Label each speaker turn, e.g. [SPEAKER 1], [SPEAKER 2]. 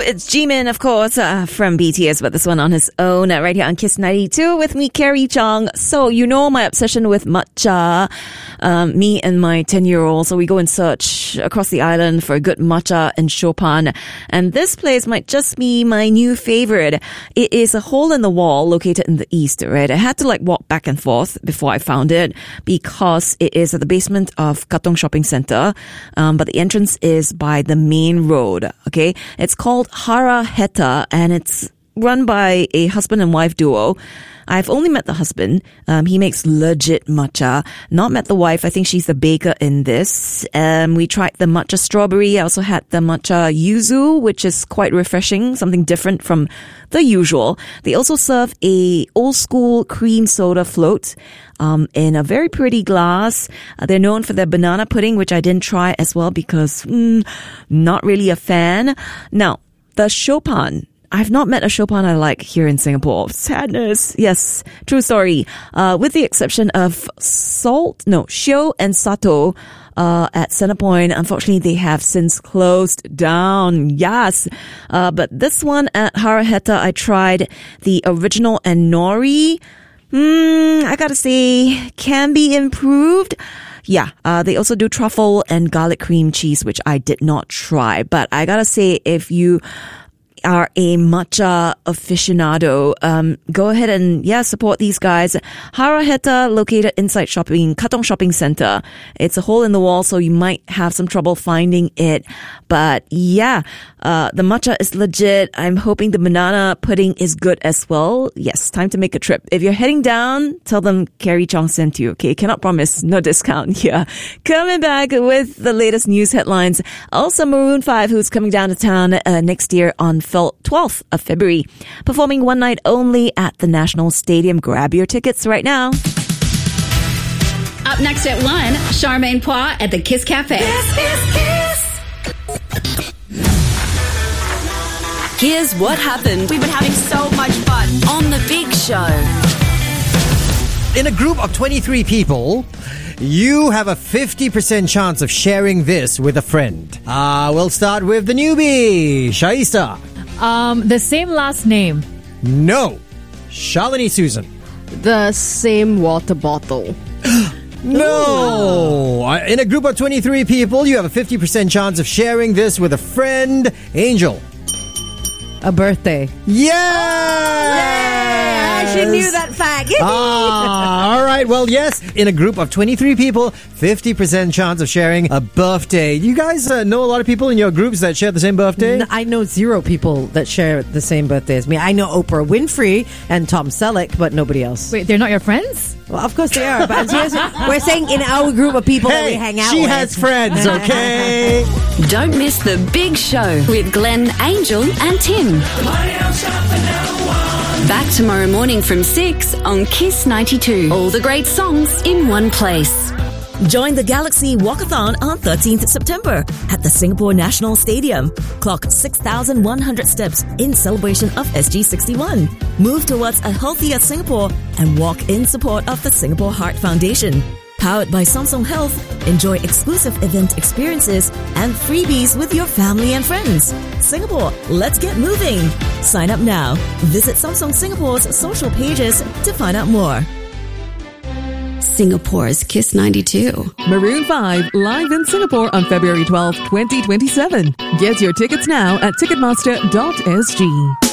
[SPEAKER 1] It's Jimin, of course, from BTS, but this one on his own, right here on Kiss 92 with me, Carrie Chong. So, you know my obsession with matcha, me and my 10-year-old. So we go and search across the island for a good matcha in Chopin. And this place might just be my new favorite. It is a hole in the wall located in the east, right? I had to walk back and forth before I found it because it is at the basement of Katong Shopping Center. But the entrance is by the main road, okay? It's called Hara Heta, and it's run by a husband and wife duo. I've only met the husband. He makes legit matcha. Not met the wife. I think she's the baker in this. We tried the matcha strawberry. I also had the matcha yuzu, which is quite refreshing, something different from the usual. They also serve a old school cream soda float in a very pretty glass. They're known for their banana pudding, which I didn't try as well because not really a fan. Now, the Chopin. I've not met a Chopin I like here in Singapore. Sadness. Yes, true story. With the exception of Shio and Sato at Centrepoint. Unfortunately, they have since closed down. Yes. But this one at Hara Heta, I tried the original and nori. I gotta say, can be improved. Yeah, they also do truffle and garlic cream cheese, which I did not try. But I gotta say, if you are a matcha aficionado, go ahead and support these guys. Hara Heta, located inside Katong Shopping Center. It's a hole in the wall, so you might have some trouble finding it. But the matcha is legit. I'm hoping the banana pudding is good as well. Yes, time to make a trip. If you're heading down, tell them Carrie Chong sent you, okay? Cannot promise no discount here. Coming back with the latest news headlines. Also, Maroon 5, who's coming down to town next year on 12th of February, performing one night only at the National Stadium. Grab your tickets right now.
[SPEAKER 2] Up next at 1, Charmaine Poix at the Kiss Cafe.
[SPEAKER 3] Kiss. Here's what happened.
[SPEAKER 4] We've been having so much fun
[SPEAKER 3] on The Big Show.
[SPEAKER 5] In a group of 23 people, you have a 50% chance of sharing this with a friend. We'll start with the newbie, Shaista.
[SPEAKER 6] The same last name.
[SPEAKER 5] No. Shalini Susan.
[SPEAKER 7] The same water bottle.
[SPEAKER 5] No. In a group of 23 people, you have a 50% chance of sharing this with a friend. Angel.
[SPEAKER 7] A birthday.
[SPEAKER 5] Yes!
[SPEAKER 7] She knew that fact.
[SPEAKER 5] All right. Well, yes. In a group of 23 people, 50% chance of sharing a birthday. You guys know a lot of people in your groups that share the same birthday?
[SPEAKER 7] I know 0 people that share the same birthday as me. I know Oprah Winfrey and Tom Selleck, but nobody else.
[SPEAKER 6] Wait, they're not your friends?
[SPEAKER 7] Well, of course they are. But we're saying in our group of people that we hang out with.
[SPEAKER 5] She has friends, okay?
[SPEAKER 3] Don't miss The Big Show with Glenn, Angel and Tim. Back tomorrow morning from 6 on Kiss 92. All the great songs in one place.
[SPEAKER 8] Join the Galaxy Walkathon on 13th September at the Singapore National Stadium. Clock 6,100 steps in celebration of SG61. Move towards a healthier Singapore and walk in support of the Singapore Heart Foundation. Powered by Samsung Health, enjoy exclusive event experiences and freebies with your family and friends. Singapore, let's get moving. Sign up now. Visit Samsung Singapore's social pages to find out more.
[SPEAKER 3] Singapore's Kiss 92.
[SPEAKER 9] Maroon 5 live in Singapore on February 12, 2027. Get your tickets now at ticketmaster.sg.